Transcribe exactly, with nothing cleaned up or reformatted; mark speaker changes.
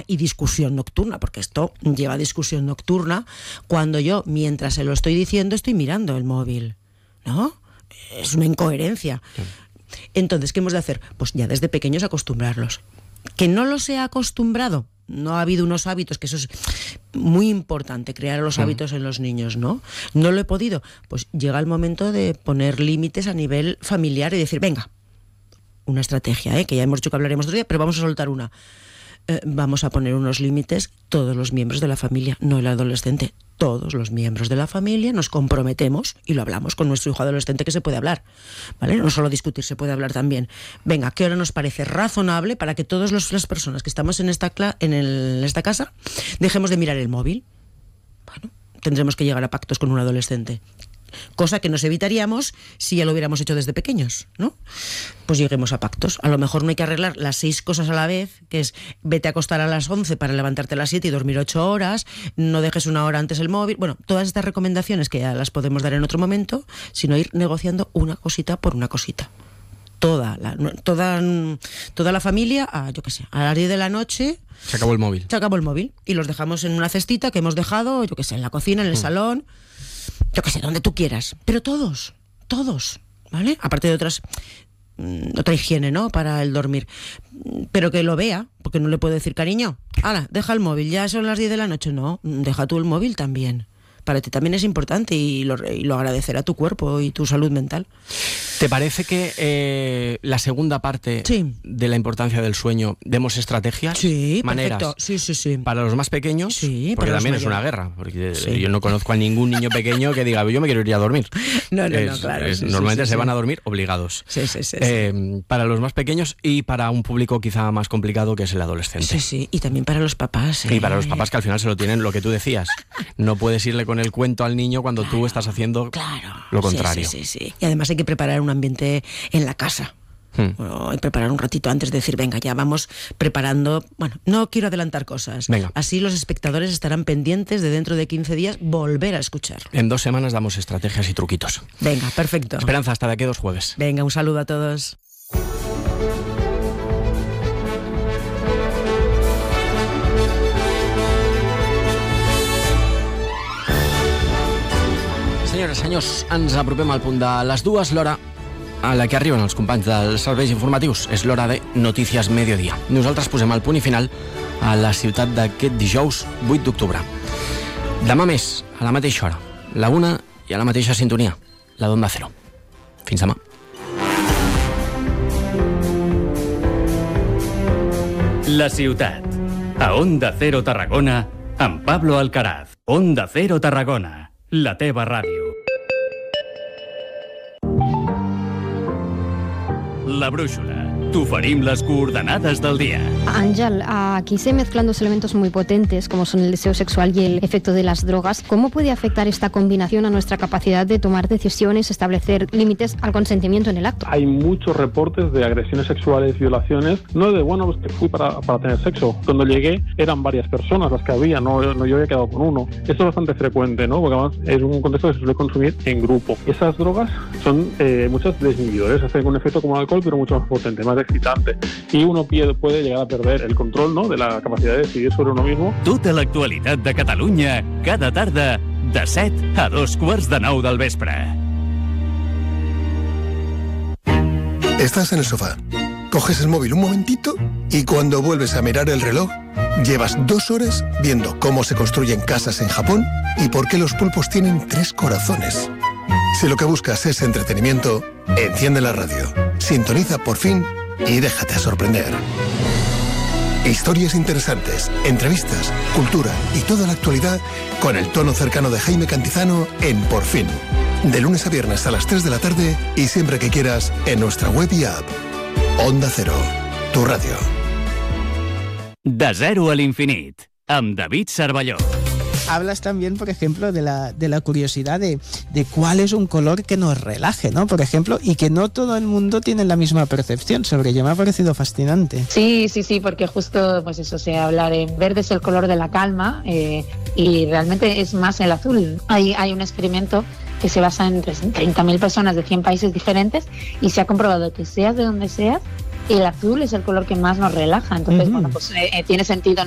Speaker 1: y discusión nocturna, porque esto lleva discusión nocturna cuando yo, mientras se lo estoy diciendo, estoy mirando el móvil, ¿no? Es una incoherencia. Sí. Entonces, ¿qué hemos de hacer? Pues ya desde pequeños acostumbrarlos. Que no los he acostumbrado, no ha habido unos hábitos, que eso es muy importante, crear los hábitos en los niños, ¿no? No lo he podido. Pues llega el momento de poner límites a nivel familiar y decir, venga, una estrategia, ¿eh? Que ya hemos dicho que hablaremos otro día, pero vamos a soltar una. Eh, vamos a poner unos límites todos los miembros de la familia, no el adolescente. Todos los miembros de la familia nos comprometemos y lo hablamos con nuestro hijo adolescente, que se puede hablar, ¿vale? No solo discutir, se puede hablar también. Venga, ¿qué hora nos parece razonable para que todas las personas que estamos en esta, cla- en, el, en esta casa dejemos de mirar el móvil? Bueno, tendremos que llegar a pactos con un adolescente. Cosa que nos evitaríamos si ya lo hubiéramos hecho desde pequeños, ¿no? Pues lleguemos a pactos. A lo mejor no hay que arreglar las seis cosas a la vez, que es vete a acostar a las once para levantarte a las siete y dormir ocho horas, no dejes una hora antes el móvil. Bueno, todas estas recomendaciones que ya las podemos dar en otro momento, sino ir negociando una cosita por una cosita. Toda la, toda, toda la familia, a, yo qué sé, a las diez de la noche...
Speaker 2: Se acabó el móvil.
Speaker 1: Se acabó el móvil. Y los dejamos en una cestita que hemos dejado, yo qué sé, en la cocina, en el mm. salón... yo qué sé, donde tú quieras, pero todos, todos, ¿vale? Aparte de otras, otra higiene, ¿no? Para el dormir, pero que lo vea, porque no le puedo decir, cariño, ala, deja el móvil, ya son las diez de la noche, no, deja tú el móvil también. Para ti también es importante y lo, y lo agradecerá tu cuerpo y tu salud mental.
Speaker 2: ¿Te parece que eh, la segunda parte sí. de la importancia del sueño demos estrategias?
Speaker 1: Sí,
Speaker 2: maneras
Speaker 1: perfecto. Sí, sí, sí.
Speaker 2: Para los más pequeños,
Speaker 1: sí,
Speaker 2: porque también es una guerra, porque sí. yo no conozco a ningún niño pequeño que diga, yo me quiero ir a dormir.
Speaker 1: No, no,
Speaker 2: es,
Speaker 1: no, claro.
Speaker 2: Es,
Speaker 1: sí,
Speaker 2: normalmente
Speaker 1: sí,
Speaker 2: se
Speaker 1: sí.
Speaker 2: van a dormir obligados.
Speaker 1: Sí, sí, sí,
Speaker 2: eh,
Speaker 1: sí.
Speaker 2: Para los más pequeños y para un público quizá más complicado, que es el adolescente.
Speaker 1: Sí, sí, y también para los papás. ¿eh?
Speaker 2: Y para los papás, que al final se lo tienen, lo que tú decías. No puedes irle con el cuento al niño cuando
Speaker 1: claro,
Speaker 2: tú estás haciendo
Speaker 1: claro.
Speaker 2: lo contrario.
Speaker 1: Sí, sí, sí, sí. Y además hay que preparar un ambiente en la casa. Hmm. Bueno, y preparar un ratito antes de decir, venga, ya vamos preparando. Bueno, no quiero adelantar cosas.
Speaker 2: Venga.
Speaker 1: Así los espectadores estarán pendientes de dentro de quince días volver a escuchar.
Speaker 2: En dos semanas damos estrategias y truquitos.
Speaker 1: Venga, perfecto.
Speaker 2: Esperanza, hasta de aquí dos jueves.
Speaker 1: Venga, un saludo a todos.
Speaker 2: Senyores, senyors, ens apropem al punt de les dues, l'hora a la que arriben els companys dels serveis informatius. És l'hora de Notícies Mediodía. Nosaltres posem el punt i final a la ciutat d'aquest dijous vuit d'octubre. Demà més, a la mateixa hora, la una i a la mateixa sintonia, la d'Onda Cero. Fins demà.
Speaker 3: La ciutat. A Onda Cero Tarragona, amb Pablo Alcaraz. Onda Cero Tarragona, la teva ràdio. La brúixola. T'oferim les coordenades del día.
Speaker 4: Ángel, aquí se mezclan dos elementos muy potentes, como son el deseo sexual y el efecto de las drogas. ¿Cómo puede afectar esta combinación a nuestra capacidad de tomar decisiones, establecer límites al consentimiento en el acto?
Speaker 5: Hay muchos reportes de agresiones sexuales, violaciones, no de, bueno, pues que fui para, para tener sexo. Cuando llegué eran varias personas las que había, no, no yo había quedado con uno. Esto es bastante frecuente, ¿no? Porque además es un contexto que se suele consumir en grupo. Esas drogas son eh, muchas desinhibidores, hacen un efecto como el alcohol, pero mucho más potente, más excitante, y uno puede llegar a perder el control, ¿no?, de la capacidad de decidir sobre uno mismo.
Speaker 3: Tota l'actualitat de Catalunya, cada tarda, de set a dos quarts de nou del vespre.
Speaker 6: Estás en el sofá, coges el móvil un momentito y cuando vuelves a mirar el reloj, llevas dos horas viendo cómo se construyen casas en Japón y por qué los pulpos tienen tres corazones. Si lo que buscas es entretenimiento, enciende la radio, sintoniza Por Fin y déjate sorprender. Historias interesantes, entrevistas, cultura y toda la actualidad con el tono cercano de Jaime Cantizano en Por Fin. De lunes a viernes a las tres de la tarde y siempre que quieras en nuestra web y app. Onda Cero, tu radio.
Speaker 3: De zero a l'infinit, amb David Cervelló.
Speaker 7: Hablas también, por ejemplo, de la, de la curiosidad de, de cuál es un color que nos relaje, ¿no? Por ejemplo, y que no todo el mundo tiene la misma percepción sobre ello. Me ha parecido fascinante.
Speaker 8: Sí, sí, sí, porque justo, pues eso, se habla de verde es el color de la calma eh, y realmente es más el azul. Hay, hay un experimento que se basa en treinta mil personas de cien países diferentes y se ha comprobado que seas de donde seas, el azul es el color que más nos relaja. Entonces, uh-huh. bueno, pues eh, tiene sentido